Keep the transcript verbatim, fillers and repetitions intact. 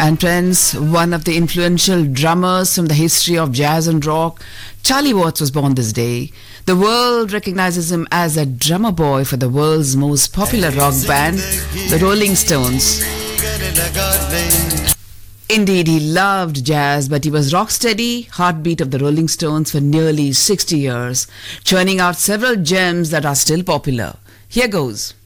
And friends, one of the influential drummers from the history of jazz and rock, Charlie Watts, was born this day. The world recognizes him as a drummer boy for the world's most popular rock band, the Rolling Stones. Indeed, he loved jazz, but he was rock-steady, heartbeat of the Rolling Stones for nearly sixty years, churning out several gems that are still popular. Here goes.